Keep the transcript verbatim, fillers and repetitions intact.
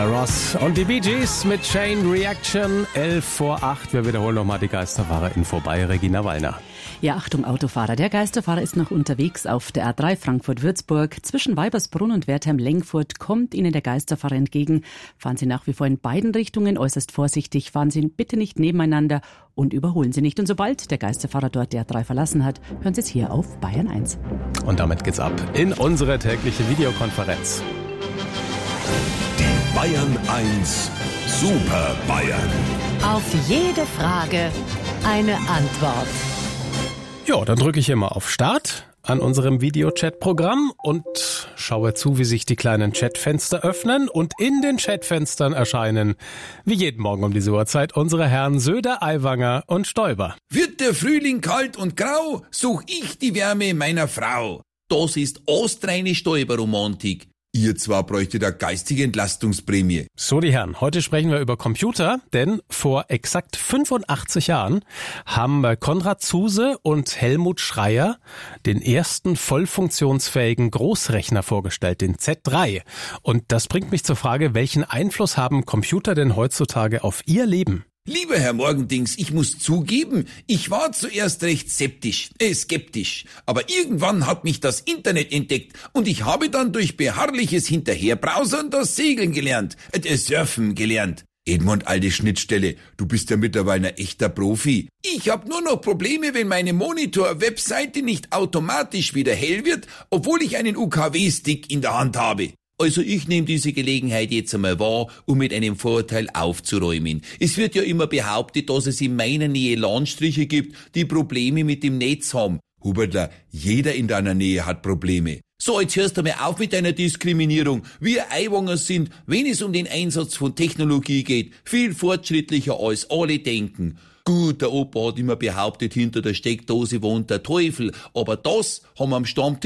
Diana Ross und die Bee Gees mit Chain Reaction. elf vor acht. Wir wiederholen nochmal die Geisterfahrer-Info bei Regina Wallner. Ja, Achtung Autofahrer. Der Geisterfahrer ist noch unterwegs auf der A drei Frankfurt-Würzburg. Zwischen Weibersbrunn und Wertheim-Lengfurt kommt Ihnen der Geisterfahrer entgegen. Fahren Sie nach wie vor in beiden Richtungen äußerst vorsichtig. Fahren Sie bitte nicht nebeneinander und überholen Sie nicht. Und sobald der Geisterfahrer dort die A drei verlassen hat, hören Sie es hier auf Bayern eins. Und damit geht's ab in unsere tägliche Videokonferenz. Die Bayern eins Super Bayern. Auf jede Frage eine Antwort. Ja, dann drücke ich hier mal auf Start an unserem Videochat-Programm und schaue zu, wie sich die kleinen Chatfenster öffnen. Und in den Chatfenstern erscheinen, wie jeden Morgen um diese Uhrzeit, unsere Herren Söder, Aiwanger und Stoiber. Wird der Frühling kalt und grau, such ich die Wärme meiner Frau. Das ist astreine Stoiber-Romantik. Ihr zwar bräuchtet eine geistige Entlastungsprämie. So, die Herren, heute sprechen wir über Computer, denn vor exakt fünfundachtzig Jahren haben Konrad Zuse und Helmut Schreyer den ersten voll funktionsfähigen Großrechner vorgestellt, den Z drei. Und das bringt mich zur Frage, welchen Einfluss haben Computer denn heutzutage auf Ihr Leben? Lieber Herr Morgendings, ich muss zugeben, ich war zuerst recht skeptisch, äh, skeptisch. Aber irgendwann hat mich das Internet entdeckt und ich habe dann durch beharrliches Hinterherbrausern das Segeln gelernt, äh, das Surfen gelernt. Edmund, alte Schnittstelle, du bist ja mittlerweile ein echter Profi. Ich hab nur noch Probleme, wenn meine Monitor-Webseite nicht automatisch wieder hell wird, obwohl ich einen U K W-Stick in der Hand habe. Also ich nehme diese Gelegenheit jetzt einmal wahr, um mit einem Vorurteil aufzuräumen. Es wird ja immer behauptet, dass es in meiner Nähe Landstriche gibt, die Probleme mit dem Netz haben. Hubertler, jeder in deiner Nähe hat Probleme. So, jetzt hörst du mal auf mit deiner Diskriminierung. Wir Aiwanger sind, wenn es um den Einsatz von Technologie geht, viel fortschrittlicher als alle denken. Gut, der Opa hat immer behauptet, hinter der Steckdose wohnt der Teufel, aber das haben wir am Stammtisch